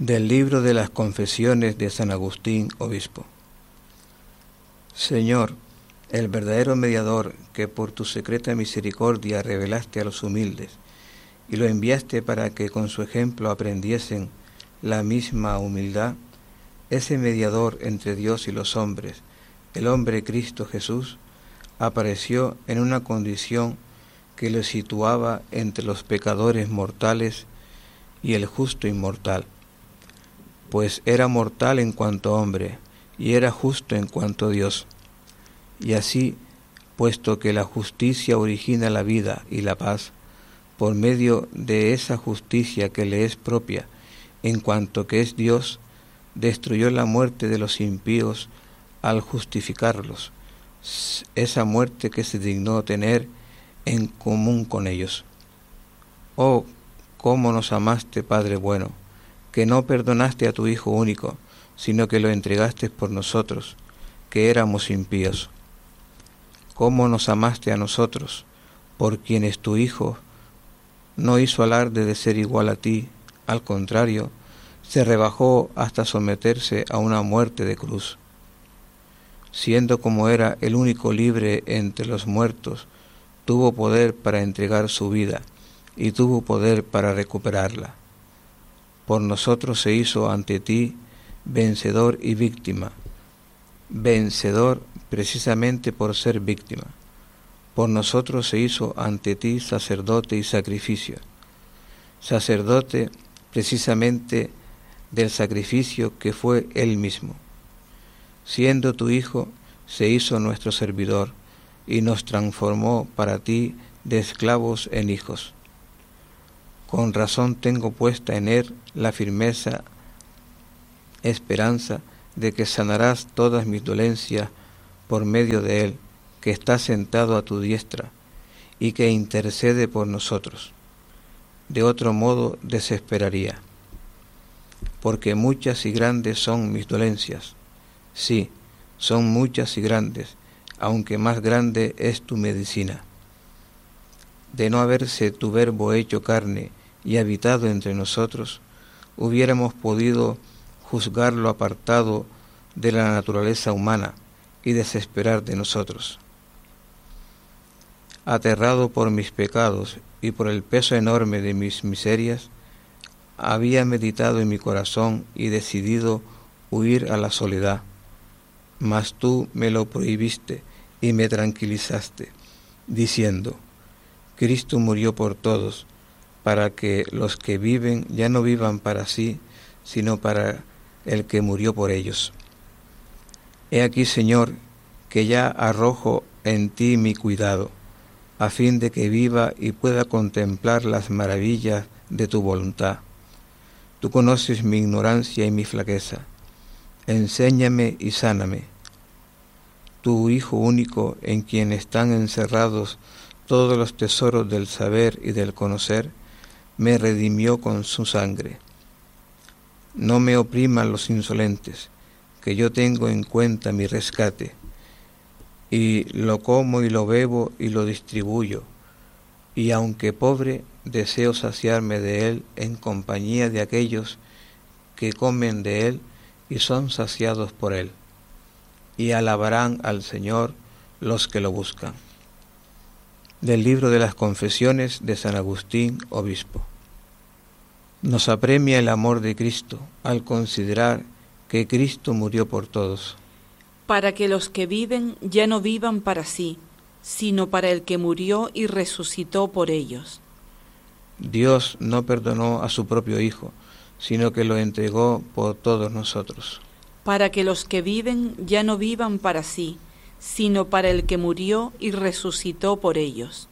Del libro de las Confesiones de San Agustín, obispo. Señor, el verdadero mediador que por tu secreta misericordia revelaste a los humildes y lo enviaste para que con su ejemplo aprendiesen la misma humildad, ese mediador entre Dios y los hombres, el hombre Cristo Jesús, apareció en una condición que lo situaba entre los pecadores mortales y el justo inmortal, pues era mortal en cuanto hombre y era justo en cuanto Dios. Y así, puesto que la justicia origina la vida y la paz, por medio de esa justicia que le es propia, en cuanto que es Dios, destruyó la muerte de los impíos al justificarlos, esa muerte que se dignó tener en común con ellos. Oh, cómo nos amaste, Padre bueno, que no perdonaste a tu Hijo único, sino que lo entregaste por nosotros, que éramos impíos. Cómo nos amaste a nosotros, por quienes tu Hijo no hizo alarde de ser igual a ti, al contrario, se rebajó hasta someterse a una muerte de cruz. Siendo como era el único libre entre los muertos, tuvo poder para entregar su vida y tuvo poder para recuperarla. Por nosotros se hizo ante ti vencedor y víctima, vencedor precisamente por ser víctima. Por nosotros se hizo ante ti sacerdote y sacrificio, sacerdote precisamente del sacrificio que fue él mismo. Siendo tu Hijo, se hizo nuestro servidor y nos transformó para ti de esclavos en hijos. Con razón tengo puesta en él la firmeza esperanza de que sanarás todas mis dolencias por medio de él, que está sentado a tu diestra y que intercede por nosotros. De otro modo desesperaría, porque muchas y grandes son mis dolencias. Sí, son muchas y grandes, aunque más grande es tu medicina. De no haberse tu verbo hecho carne y habitado entre nosotros, hubiéramos podido juzgarlo apartado de la naturaleza humana y desesperar de nosotros. Aterrado por mis pecados y por el peso enorme de mis miserias, había meditado en mi corazón y decidido huir a la soledad, mas tú me lo prohibiste y me tranquilizaste, diciendo: Cristo murió por todos, para que los que viven ya no vivan para sí, sino para el que murió por ellos. He aquí, Señor, que ya arrojo en ti mi cuidado, a fin de que viva y pueda contemplar las maravillas de tu voluntad. Tú conoces mi ignorancia y mi flaqueza. Enséñame y sáname. Tu Hijo único, en quien están encerrados todos los tesoros del saber y del conocer, me redimió con su sangre. No me opriman los insolentes, que yo tengo en cuenta mi rescate, y lo como y lo bebo y lo distribuyo, y aunque pobre, deseo saciarme de él en compañía de aquellos que comen de él y son saciados por él, y alabarán al Señor los que lo buscan. Del libro de las Confesiones de San Agustín, obispo. Nos apremia el amor de Cristo al considerar que Cristo murió por todos, para que los que viven ya no vivan para sí, sino para el que murió y resucitó por ellos. Dios no perdonó a su propio Hijo, sino que lo entregó por todos nosotros. Para que los que viven ya no vivan para sí, sino para el que murió y resucitó por ellos.